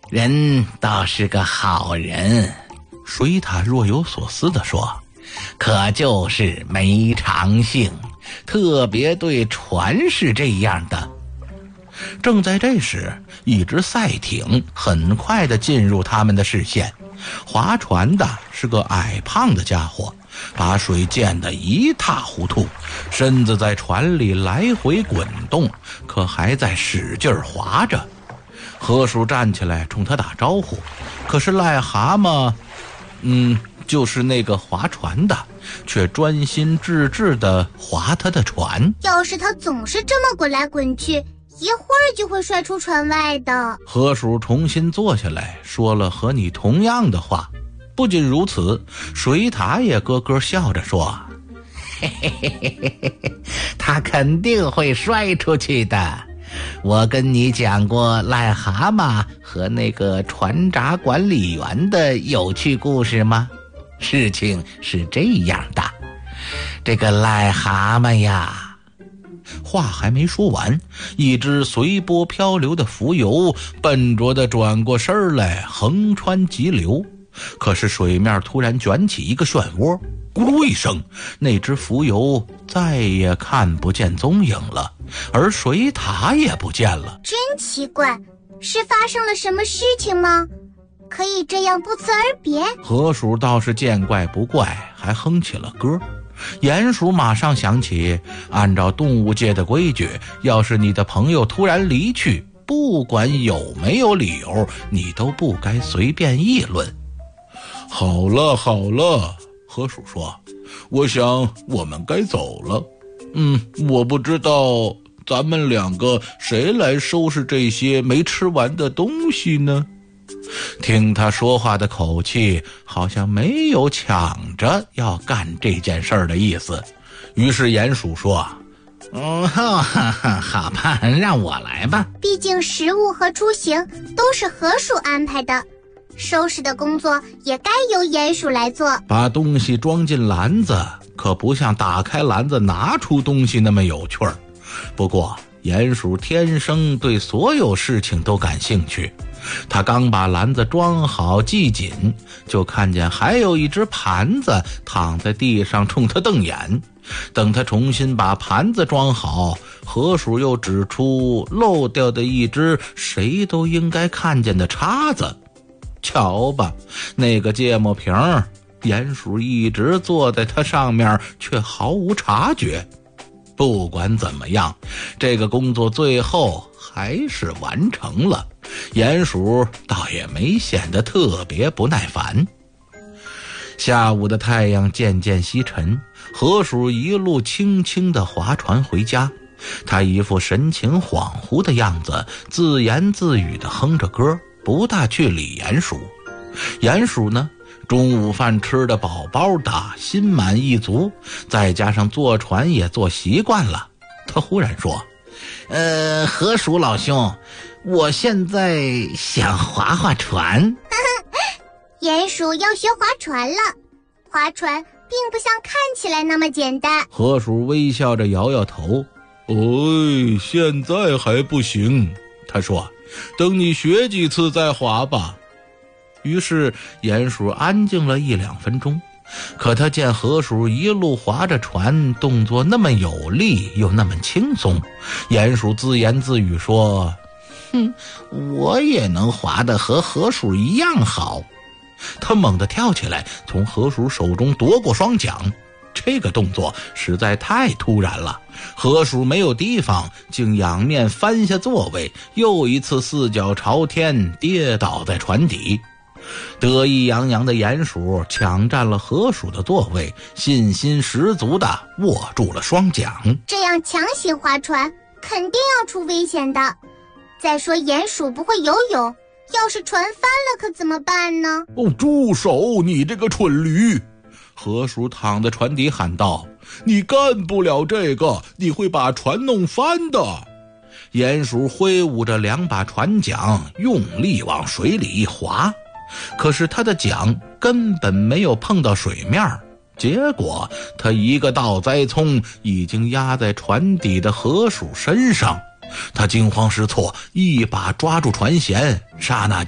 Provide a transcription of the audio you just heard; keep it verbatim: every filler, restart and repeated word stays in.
人倒是个好人。 水獭若有所思地说， 可就是没长性，特别对船是这样的。 正在这时，一只赛艇很快地进入他们的视线。划船的是个矮胖的家伙，把水溅得一塌糊涂，身子在船里来回滚动，可还在使劲划着。河鼠站起来冲他打招呼，可是癞蛤蟆嗯，就是那个划船的，却专心致志地划他的船。 要是他总是这么滚来滚去，一会儿就会摔出船外的。 河鼠重新坐下来，说了和你同样的话。不仅如此，水獭也咯咯笑着说， 嘿嘿嘿嘿嘿嘿，他肯定会摔出去的。我跟你讲过癞蛤蟆和那个船闸管理员的有趣故事吗？事情是这样的，这个癞蛤蟆呀， 话还没说完，一只随波漂流的浮游笨拙地转过身来，横穿急流。可是水面突然卷起一个漩涡，咕噜一声，那只浮游再也看不见踪影了，而水獭也不见了。 真奇怪，是发生了什么事情吗？可以这样不辞而别？ 河鼠倒是见怪不怪，还哼起了歌。鼹鼠马上想起，按照动物界的规矩，要是你的朋友突然离去，不管有没有理由，你都不该随便议论。好了好了，河鼠说，我想我们该走了。嗯，我不知道咱们两个谁来收拾这些没吃完的东西呢？听他说话的口气，好像没有抢着要干这件事儿的意思。于是鼹鼠说， 嗯，哈哈，好吧，让我来吧。 毕竟食物和出行都是河鼠安排的，收拾的工作也该由鼹鼠来做。 把东西装进篮子，可不像打开篮子拿出东西那么有趣儿。不过鼹鼠天生对所有事情都感兴趣。他刚把篮子装好系紧，就看见还有一只盘子躺在地上冲他瞪眼。等他重新把盘子装好，河鼠又指出漏掉的一只谁都应该看见的叉子。瞧吧，那个芥末瓶，鼹鼠一直坐在它上面，却毫无察觉。不管怎么样，这个工作最后还是完成了，鼹鼠倒也没显得特别不耐烦。下午的太阳渐渐西沉，河鼠一路轻轻地划船回家。他一副神情恍惚的样子，自言自语地哼着歌，不大去理鼹鼠。鼹鼠呢，中午饭吃得饱饱的，心满意足，再加上坐船也坐习惯了，他忽然说， 呃，河鼠老兄，我现在想划划船。 鼹鼠要学划船了，划船并不像看起来那么简单。 河鼠微笑着摇摇头，哎，现在还不行，他说，等你学几次再划吧。于是鼹鼠安静了一两分钟，可他见河鼠一路划着船，动作那么有力又那么轻松，鼹鼠自言自语说， 哼，我也能划得和河鼠一样好。 他猛地跳起来，从河鼠手中夺过双桨。这个动作实在太突然了，河鼠没有提防，竟仰面翻下座位，又一次四脚朝天跌倒在船底。得意洋洋的鼹鼠抢占了河鼠的座位，信心十足地握住了双桨。 这样强行划船肯定要出危险的。再说鼹鼠不会游泳，要是船翻了可怎么办呢？ 哦，住手，你这个蠢驴！河鼠躺在船底喊道，你干不了这个，你会把船弄翻的。鼹鼠挥舞着两把船桨，用力往水里一划，可是他的桨根本没有碰到水面，结果他一个倒栽葱已经压在船底的河鼠身上。他惊慌失措，一把抓住船舷，刹那